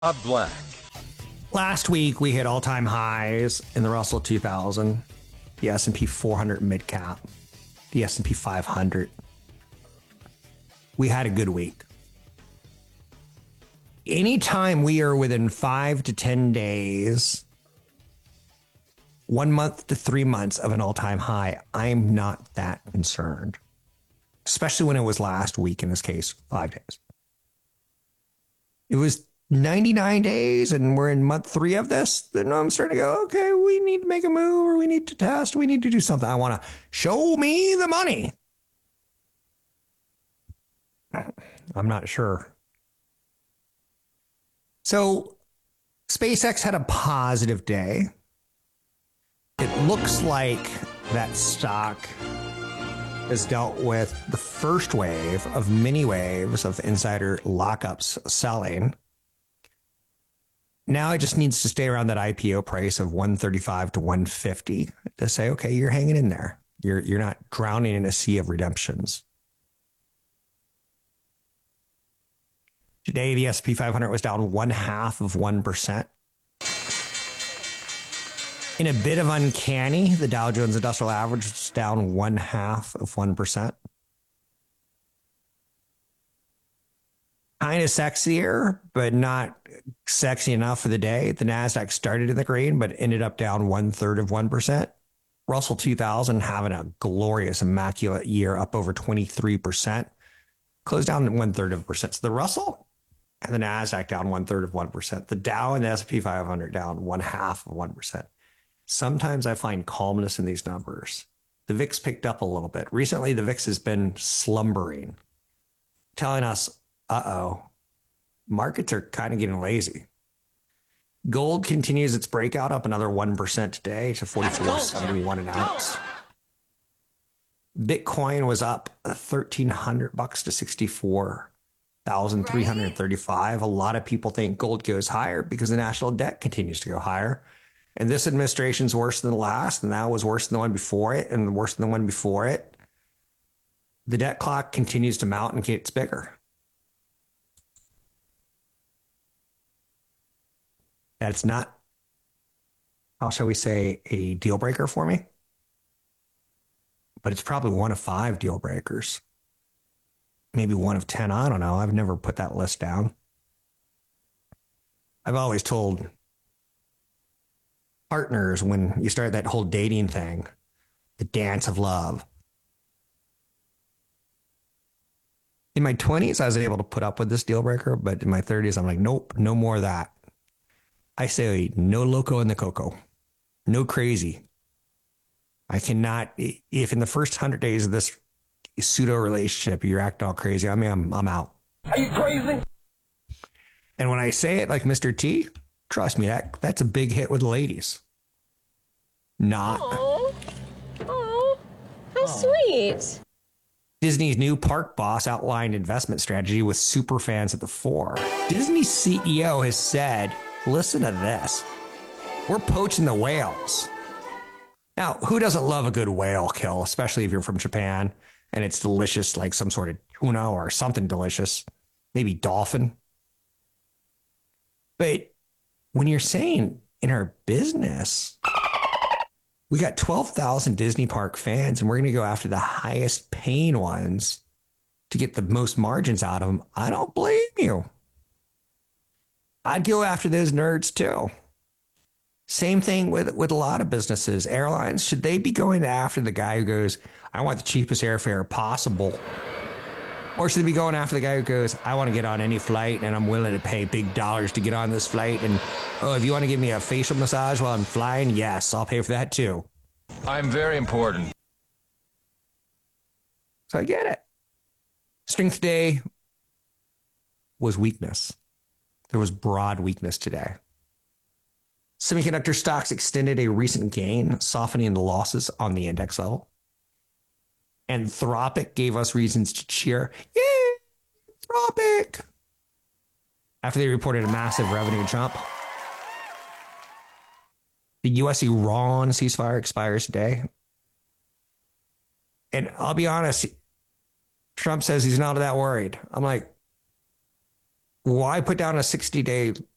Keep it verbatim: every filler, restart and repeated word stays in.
A black. Last week, we hit all-time highs in the Russell two thousand, the S and P four hundred mid-cap, the S and P five hundred. We had a good week. Anytime we are within five to ten days, one month to three months of an all-time high, I'm not that concerned, especially when it was last week, in this case, five days. It was ninety-nine days and we're in month three of this, then I'm starting to go, okay, we need to make a move, or we need to test, we need to do something. I want to show me the money. I'm not sure. So SpaceX had a positive day. It looks like that stock has dealt with the first wave of many waves of insider lockups selling. Now it just needs to stay around that I P O price of one thirty-five to one fifty to say, okay, you're hanging in there. You're you're not drowning in a sea of redemptions. Today, the S and P five hundred was down one half of one percent. In a bit of uncanny, the Dow Jones Industrial Average was down one half of one percent. Kind of sexier, but not sexy enough for the day. The NASDAQ started in the green, but ended up down one third of one percent. Russell two thousand having a glorious, immaculate year, up over twenty-three percent. Closed down one third of a percent. So the Russell and the NASDAQ down one third of one percent. The Dow and the S and P five hundred down one half of one percent. Sometimes I find calmness in these numbers. The V I X picked up a little bit. Recently, the V I X has been slumbering, telling us, uh-oh, markets are kind of getting lazy. Gold continues its breakout, up another one percent today to forty-four seventy-one an ounce. Bitcoin was up thirteen hundred bucks to sixty-four thousand three hundred thirty-five. A lot of people think gold goes higher because the national debt continues to go higher. And this administration's worse than the last, and that was worse than the one before it, and worse than the one before it. The debt clock continues to mount and gets bigger. That's not, how shall we say, a deal breaker for me. But it's probably one of five deal breakers. Maybe one of ten, I don't know. I've never put that list down. I've always told partners, when you start that whole dating thing, the dance of love. In my twenties, I was able to put up with this deal breaker, but in my thirties, I'm like, nope, no more of that. I say no loco in the coco, no crazy. I cannot, if in the first hundred days of this pseudo relationship, you're acting all crazy, I mean, I'm, I'm out. Are you crazy? And when I say it like Mister T, trust me, that that's a big hit with the ladies. Not. Oh, oh, how sweet. Disney's new park boss outlined investment strategy with super fans at the fore. Disney's C E O has said, listen to this, we're poaching the whales. Now, who doesn't love a good whale kill, especially if you're from Japan and it's delicious, like some sort of tuna or something delicious, maybe dolphin. But when you're saying in our business, we got twelve thousand Disney park fans and we're going to go after the highest paying ones to get the most margins out of them, I don't blame you. I'd go after those nerds too. Same thing with, with a lot of businesses. Airlines, should they be going after the guy who goes, I want the cheapest airfare possible? Or should they be going after the guy who goes, I want to get on any flight and I'm willing to pay big dollars to get on this flight. And, oh, if you want to give me a facial massage while I'm flying, yes, I'll pay for that too. I'm very important. So I get it. Strength day was weakness. There was broad weakness today. Semiconductor stocks extended a recent gain, softening the losses on the index level. Anthropic gave us reasons to cheer. Yay, Anthropic! After they reported a massive revenue jump. The U S Iran ceasefire expires today. And I'll be honest, Trump says he's not that worried. I'm like, why put down a sixty-day